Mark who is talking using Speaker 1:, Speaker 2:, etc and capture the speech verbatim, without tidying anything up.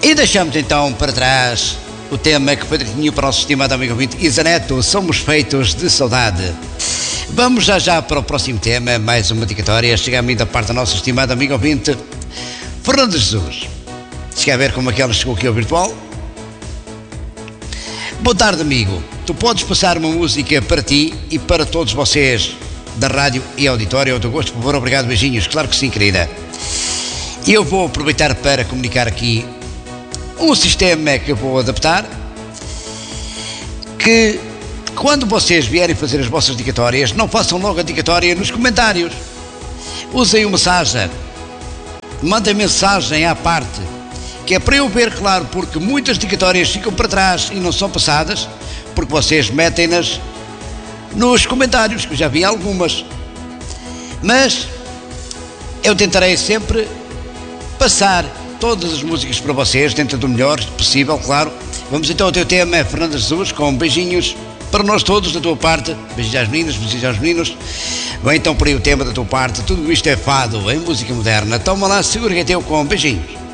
Speaker 1: E deixamos então para trás o tema que foi definido para o nosso estimado amigo ouvinte Isa Neto, Somos Feitos de Saudade. Vamos já já para o próximo tema, mais uma dedicatória, chegamos da parte da nossa estimada amiga ouvinte Fernanda Jesus. Chega a ver como aquela chegou aqui ao virtual. Boa tarde, amigo. Tu podes passar uma música para ti e para todos vocês da rádio e auditório, ao teu gosto, por favor, obrigado, beijinhos. Claro que sim, querida. E eu vou aproveitar para comunicar aqui um sistema que eu vou adaptar, que quando vocês vierem fazer as vossas dedicatórias, não façam logo a dedicatória nos comentários. Usem uma mensagem, mandem mensagem à parte, que é para eu ver, claro, porque muitas dedicatórias ficam para trás e não são passadas, porque vocês metem-nas nos comentários, que eu já vi algumas. Mas eu tentarei sempre passar todas as músicas para vocês, dentro do melhor possível, claro. Vamos então ao teu tema, Fernanda Jesus, com beijinhos para nós todos da tua parte. Beijinhos às meninas, beijinhos aos meninos. Vem então por aí o tema da tua parte. Tudo isto é fado em música moderna. Toma lá, segura que é teu, com beijinhos.